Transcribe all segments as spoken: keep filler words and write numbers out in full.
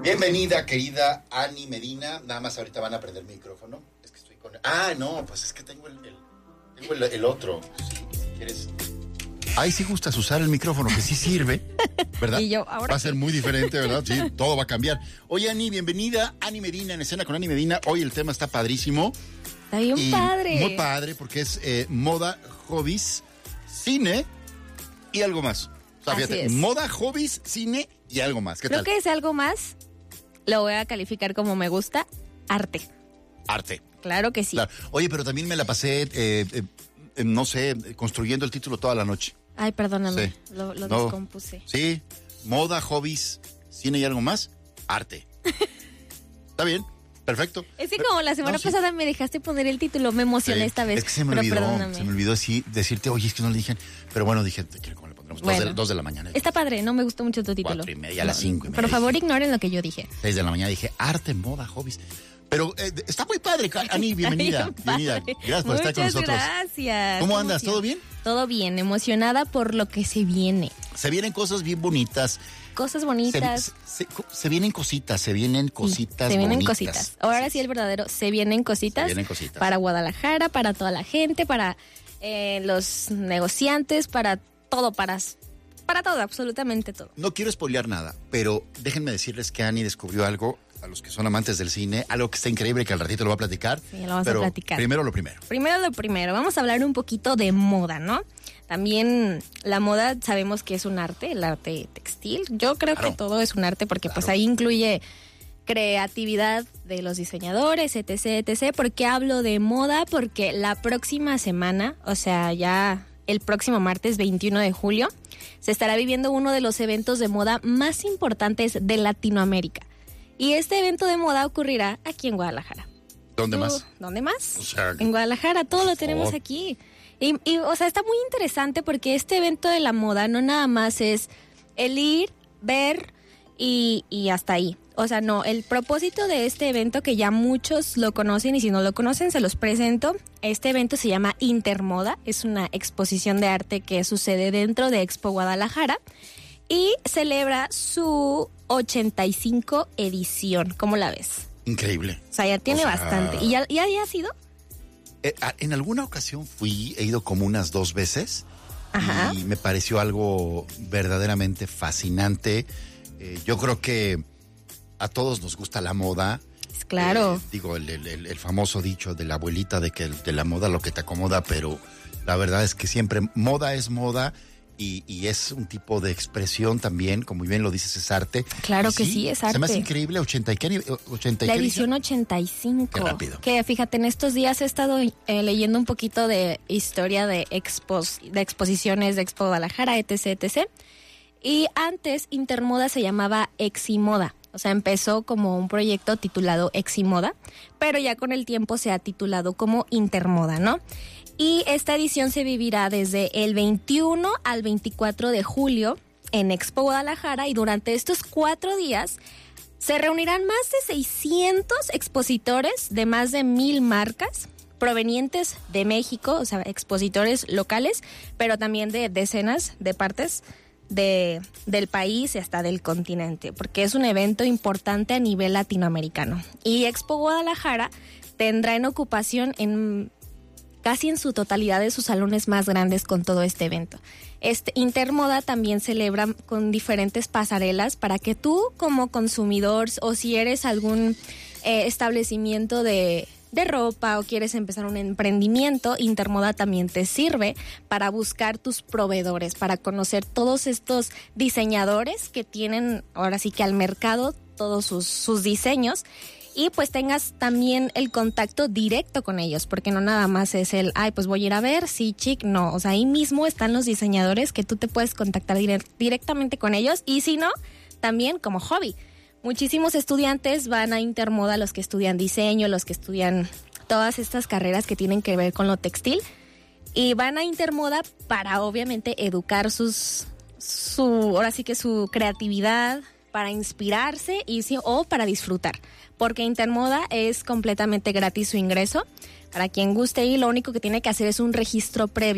Bienvenida, querida Ani Medina. Nada más ahorita van a prender el micrófono. Es que estoy con... Ah, no, pues es que tengo el, el, tengo el, el otro. Sí, si quieres... Ahí sí gustas usar el micrófono, que sí sirve, ¿verdad? Y yo, ahora va a ser muy diferente, ¿verdad? Sí, todo va a cambiar. Oye, Ani, bienvenida. Ani Medina, en Escena con Ani Medina. Hoy el tema está padrísimo. Está bien y padre. Muy padre, porque es eh, moda, hobbies, cine y algo más. O sea, fíjate, moda, hobbies, cine y algo más. ¿Qué Creo tal? que es algo más. Lo voy a calificar como me gusta. Arte. Arte. Claro que sí. Claro. Oye, pero también me la pasé, eh, eh, no sé, construyendo el título toda la noche. Ay, perdóname. Sí. Lo, lo No. descompuse. Sí, moda, hobbies, cine y algo más, arte. Está bien, perfecto. Es que como la semana No, sí. pasada me dejaste poner el título, me emocioné Sí, esta vez. Es que se me pero olvidó, perdóname. se me olvidó así, decirte, oye, es que no le dije, pero bueno, dije, ¿cómo le pondremos? Bueno. Dos, de, dos de la mañana. Está padre, no me gustó mucho tu título. Cuatro y media, a las cinco y media. Por favor, dije, ignoren lo que yo dije. Seis de la mañana dije, arte, moda, hobbies. Pero eh, está muy padre, Ani, bienvenida. Está bien Bienvenida. padre. Gracias por Muchas estar con nosotros. Gracias. ¿Cómo Qué andas? emoción. ¿Todo bien? Todo bien, emocionada por lo que se viene. Se vienen cosas bien bonitas. Cosas Se, bonitas. se, se vienen cositas, se vienen cositas Sí, se vienen bonitas. cositas. Ahora sí el verdadero, se vienen cositas. Se vienen cositas. Para Guadalajara, para toda la gente, para eh, los negociantes, para todo, para, para todo, absolutamente todo. No quiero spoilear nada, pero déjenme decirles que Ani descubrió algo, a los que son amantes del cine, algo que está increíble, que al ratito lo va a platicar. Sí, lo vamos pero a platicar. Primero lo primero. Primero lo primero, vamos a hablar un poquito de moda, ¿no? También la moda sabemos que es un arte, el arte textil. Yo creo Claro. que todo es un arte porque Claro. pues ahí incluye creatividad de los diseñadores, etc, etcétera. ¿Por qué hablo de moda? Porque la próxima semana, o sea, ya el próximo martes veintiuno de julio, se estará viviendo uno de los eventos de moda más importantes de Latinoamérica. Y este evento de moda ocurrirá aquí en Guadalajara. ¿Dónde ¿Tú- más? ¿Dónde más? O sea, En Guadalajara, todo por lo tenemos favor. aquí. Y, y, o sea, está muy interesante porque este evento de la moda no nada más es el ir, ver y, y hasta ahí. O sea, no, el propósito de este evento, que ya muchos lo conocen y si no lo conocen se los presento. Este evento se llama Intermoda, es una exposición de arte que sucede dentro de Expo Guadalajara y celebra su ochenta y cinco edición. ¿Cómo la ves? Increíble. O sea, ya tiene O sea, bastante. ¿Y ya, ya, ya ha sido? Eh, a- en alguna ocasión fui, he ido como unas dos veces. Ajá. Y me pareció algo verdaderamente fascinante. Eh, yo creo que a todos nos gusta la moda. Claro. Eh, digo, el, el- el- el famoso dicho de la abuelita de que de la moda lo que te acomoda, pero la verdad es que siempre moda es moda y, y es un tipo de expresión también, como bien lo dices, es arte. Claro Y que sí, es Se me hace arte. increíble, ochenta y qué, ani- ochenta y La qué edición ochenta y cinco. Qué rápido. Que fíjate, en estos días he estado eh, leyendo un poquito de historia de expos, de exposiciones de Expo Guadalajara, etc, etcétera. Y antes Intermoda se llamaba Eximoda. O sea, empezó como un proyecto titulado Eximoda, pero ya con el tiempo se ha titulado como Intermoda, ¿no? Y esta edición se vivirá desde el veintiuno al veinticuatro de julio en Expo Guadalajara y durante estos cuatro días se reunirán más de seiscientos expositores de más de mil marcas provenientes de México, o sea, expositores locales, pero también de decenas de partes de, del país y hasta del continente, porque es un evento importante a nivel latinoamericano. Y Expo Guadalajara tendrá en ocupación en casi en su totalidad de sus salones más grandes con todo este evento. Este Intermoda también celebra con diferentes pasarelas para que tú como consumidor o si eres algún eh, establecimiento de, de ropa o quieres empezar un emprendimiento, Intermoda también te sirve para buscar tus proveedores, para conocer todos estos diseñadores que tienen ahora sí que al mercado todos sus, sus diseños. Y pues tengas también el contacto directo con ellos, porque no nada más es el, ay, pues voy a ir a ver, sí, chic, no. O sea, ahí mismo están los diseñadores que tú te puedes contactar dire- directamente con ellos. Y si no, también como hobby. Muchísimos estudiantes van a Intermoda, los que estudian diseño, los que estudian todas estas carreras que tienen que ver con lo textil. Y van a Intermoda para obviamente educar sus, su, ahora sí que su creatividad, para inspirarse y sí, o para disfrutar. Porque Intermoda es completamente gratis su ingreso. Para quien guste ir, lo único que tiene que hacer es un registro previo.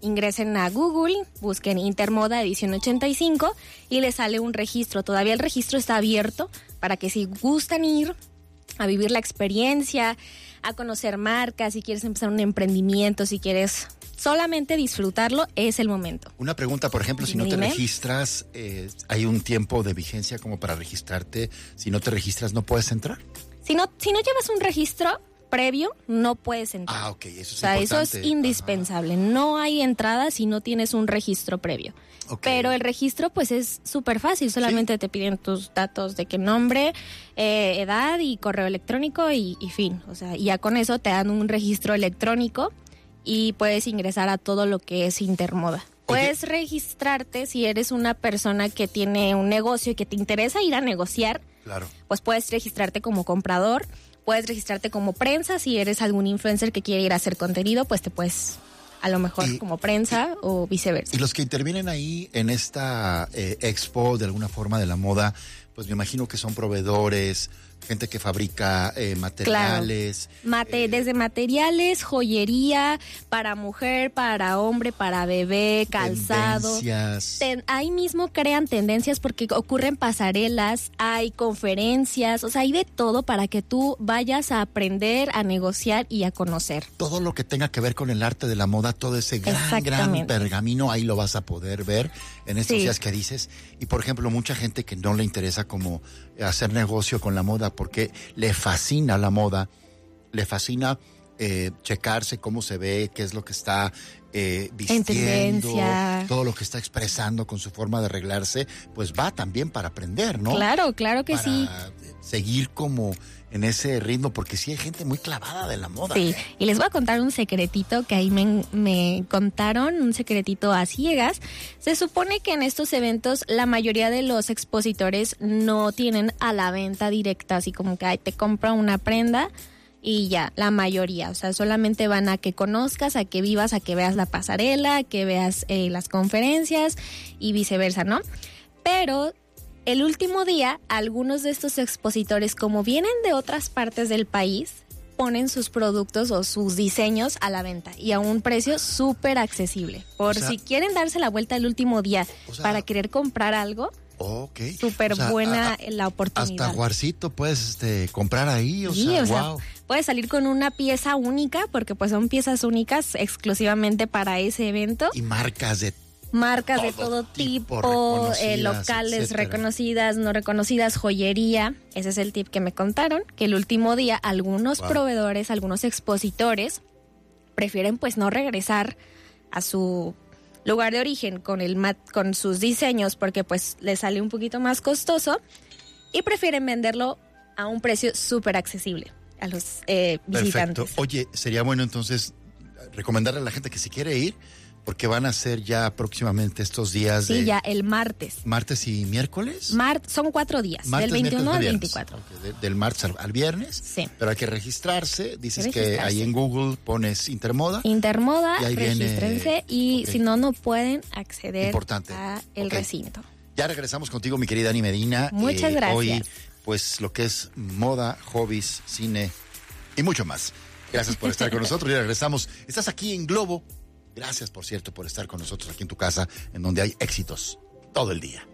ingresen a Google, busquen Intermoda Edición ochenta y cinco y les sale un registro. Todavía el registro está abierto para que si gustan ir a vivir la experiencia, a conocer marcas, si quieres empezar un emprendimiento, si quieres solamente disfrutarlo, es el momento. Una pregunta, por ejemplo, si no te Dime. registras, eh, ¿hay un tiempo de vigencia como para registrarte? Si no te registras, ¿no puedes entrar? Si no, si no llevas un registro previo, no puedes entrar. Ah, ok, eso es O sea, importante. eso es indispensable. Ajá. No hay entrada si no tienes un registro previo. Okay. Pero el registro, pues, es súper fácil. Solamente ¿Sí? te piden tus datos de qué nombre, eh, edad y correo electrónico y, y fin. O sea, y ya con eso te dan un registro electrónico y puedes ingresar a todo lo que es Intermoda. Oye. Puedes registrarte si eres una persona que tiene un negocio y que te interesa ir a negociar. Claro. Pues puedes registrarte como comprador. Puedes registrarte como prensa, si eres algún influencer que quiere ir a hacer contenido, pues te puedes, a lo mejor, y, como prensa y, o viceversa. Y los que intervienen ahí en esta eh, expo, de alguna forma, de la moda, pues me imagino que son proveedores, gente que fabrica eh, materiales. Claro. Mate, eh, desde materiales, joyería, para mujer, para hombre, para bebé, calzado. Tendencias. Ten, ahí mismo crean tendencias porque ocurren pasarelas, hay conferencias, o sea, hay de todo para que tú vayas a aprender, a negociar y a conocer. Todo lo que tenga que ver con el arte de la moda, todo ese gran, gran pergamino, ahí lo vas a poder ver en estos sí. días que dices. Y, por ejemplo, mucha gente que no le interesa como hacer negocio con la moda porque le fascina la moda, le fascina eh, checarse cómo se ve, qué es lo que está eh, vistiendo, todo lo que está expresando con su forma de arreglarse, pues va también para aprender, ¿no? Claro, claro que para sí. Seguir como en ese ritmo, porque sí hay gente muy clavada de la moda. Sí, y les voy a contar un secretito que ahí me, me contaron, un secretito a ciegas. Se supone que en estos eventos la mayoría de los expositores no tienen a la venta directa, así como que ay, te compra una prenda y ya, la mayoría. O sea, solamente van a que conozcas, a que vivas, a que veas la pasarela, a que veas eh, las conferencias y viceversa, ¿no? Pero el último día, algunos de estos expositores, como vienen de otras partes del país, ponen sus productos o sus diseños a la venta y a un precio súper accesible. Por o sea, si quieren darse la vuelta el último día o sea, para querer comprar algo, okay. súper o sea, buena a, a, la oportunidad. Hasta Juarcito puedes este, comprar ahí, o sí, sea, o sea wow. Puedes salir con una pieza única, porque pues son piezas únicas exclusivamente para ese evento. Y marcas de Marcas todo de todo tipo, tipo, eh, locales, etcétera. Reconocidas, no reconocidas, joyería. Ese es el tip que me contaron, que el último día algunos wow. proveedores, algunos expositores prefieren pues no regresar a su lugar de origen con el mat, con sus diseños porque pues les sale un poquito más costoso y prefieren venderlo a un precio súper accesible a los eh, visitantes. Perfecto. Oye, sería bueno entonces recomendarle a la gente que si quiere ir, porque van a ser ya próximamente estos días sí, de... Sí, ya el martes. ¿Martes y miércoles? Mar- son cuatro días, martes, del veintiuno al veinticuatro. Okay, de, del martes al, al viernes. Sí. Pero hay que registrarse. Dices que ahí en Google pones Intermoda. Intermoda, y ahí regístrense viene... y okay. si no, no pueden acceder Importante. a el okay. recinto. Ya regresamos contigo, mi querida Ani Medina. Muchas eh, gracias. Hoy, pues, lo que es moda, hobbies, cine y mucho más. Gracias por estar con nosotros. Ya regresamos. Estás aquí en Globo. Gracias, por cierto, por estar con nosotros aquí en tu casa, en donde hay éxitos todo el día.